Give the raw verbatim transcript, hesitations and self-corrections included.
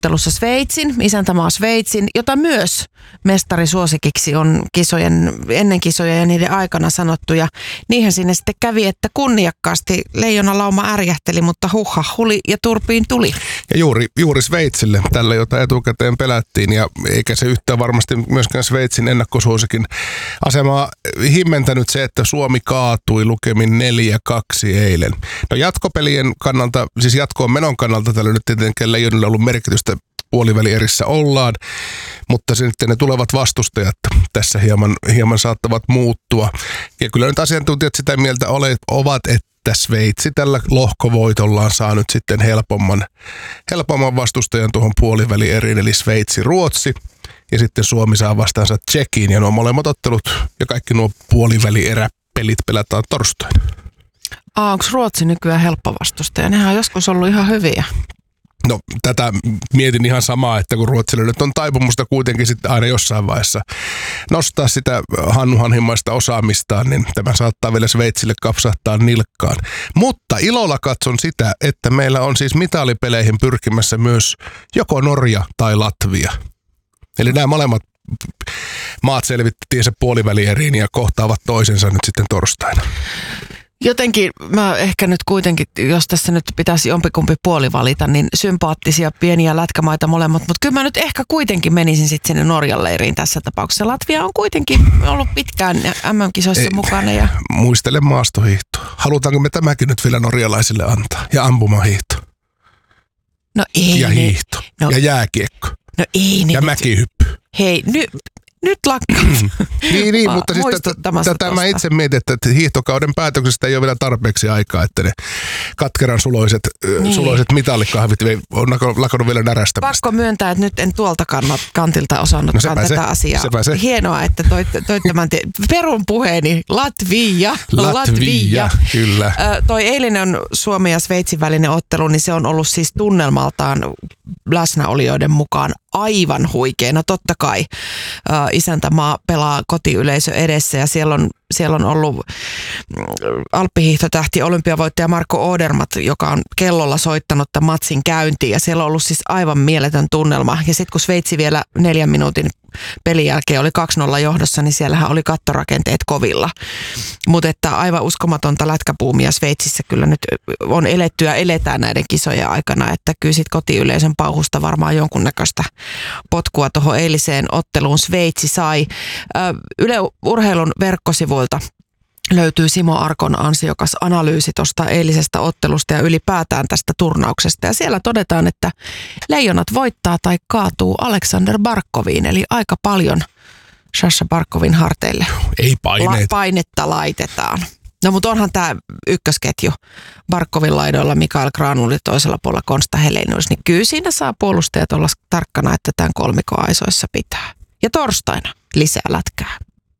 ottelussa Sveitsin, isäntämaa Sveitsin, jota myös mestarisuosikiksi on kisojen, ennen kisoja ja niiden aikana sanottu. Ja niinhän sinne sitten kävi, että kunniakkaasti leijonalauma ärjähteli, mutta huhha, huli ja turpiin tuli. Ja juuri, juuri Sveitsille, tällä jota etukäteen pelättiin, ja eikä se yhtään varmasti myöskään Sveitsin ennakkosuosikin asemaa himmentänyt se, että Suomi kaatui lukemin neljä kaksi eilen. No jatkopelien kannalta, siis jatkoon menon kannalta tällä nyt tietenkin leijonilla on ollut merkitystä, puolivälierissä ollaan, mutta sitten ne tulevat vastustajat tässä hieman, hieman saattavat muuttua. Ja kyllä nyt asiantuntijat sitä mieltä ole, ovat, että Sveitsi tällä lohkovoitollaan saa nyt sitten helpomman, helpomman vastustajan tuohon puolivälieriin, eli Sveitsi-Ruotsi. Ja sitten Suomi saa vastaansa Tšekiin, ja nuo molemmat ottelut ja kaikki nuo puolivälieräpelit pelataan torstaina. Aa, onko Ruotsi nykyään helppo vastustaja? Nehän on joskus ollut ihan hyviä. No tätä mietin ihan samaa, että kun Ruotsilla nyt on taipumusta kuitenkin sitten aina jossain vaiheessa nostaa sitä hannuhanhimmaista osaamistaan, niin tämä saattaa vielä Sveitsille kapsahtaa nilkkaan. Mutta ilolla katson sitä, että meillä on siis mitalipeleihin pyrkimässä myös joko Norja tai Latvia. Eli nämä molemmat maat selvittiin se puolivälieriin ja kohtaavat toisensa nyt sitten torstaina. Jotenkin mä ehkä nyt kuitenkin, jos tässä nyt pitäisi jompikumpi puoli valita, niin sympaattisia pieniä lätkämaita molemmat. Mutta kyllä mä nyt ehkä kuitenkin menisin sitten sinne Norjan leiriin tässä tapauksessa. Latvia on kuitenkin ollut pitkään M M-kisoissa Ei, mukana. Ja... Muistele maastohiihtoa. Halutaanko me tämäkin nyt vielä norjalaisille antaa? Ja ampumahiihto. No ei. Ja hiihto. Ne, no, ja jääkiekko. No ei ne Ja nyt. mäkihyppy. Hei, nyt... Nyt lakkaa. niin, niin mutta siis tätä, tätä mä itse mietin, että hiihtokauden päätöksestä ei ole vielä tarpeeksi aikaa, että ne katkeran suloiset, niin. suloiset mitallikahvit on lakannut vielä närästämästä. Pakko myöntää, että nyt en tuolta kantilta osannutkaan no tätä asiaa. Hienoa, että toit, toit tämän te- perun puheeni. Latvia. Latvia, Latvia. Kyllä. Ö, toi eilinen Suomen ja Sveitsin välinen ottelu, niin se on ollut siis tunnelmaltaan läsnäolijoiden mukaan aivan huikeena. Totta kai ö, isäntämaa pelaa kotiyleisö edessä ja siellä on, siellä on ollut alppihiihtotähti olympiavoittaja Marko Odermatt, joka on kellolla soittanut tämän matsin käyntiin ja siellä on ollut siis aivan mieletön tunnelma. Ja sitten kun Sveitsi vielä neljän minuutin pelin jälkeen oli kaksi nolla johdossa, niin siellähän oli kattorakenteet kovilla. Mutta että aivan uskomatonta lätkäpuumia Sveitsissä kyllä nyt on eletty ja eletään näiden kisojen aikana, että kyllä sit kotiyleisön pauhusta varmaan jonkunnäköistä potkua tuohon eiliseen otteluun Sveitsi sai. Yle Urheilun verkkosivuilta löytyy Simo Arkon ansiokas analyysi tuosta eilisestä ottelusta ja ylipäätään tästä turnauksesta. Ja siellä todetaan, että leijonat voittaa tai kaatuu Aleksander Barkoviin, eli aika paljon Sasha Barkovin harteille Ei paineita. La- painetta laitetaan. No mutta onhan tämä ykkösketju Barkovin laidoilla, Mikael Granlund toisella puolella Konsta Helenius, niin kyllä siinä saa puolustajat olla tarkkana, että tämän kolmikon aisoissa pitää. Ja torstaina lisää lätkää.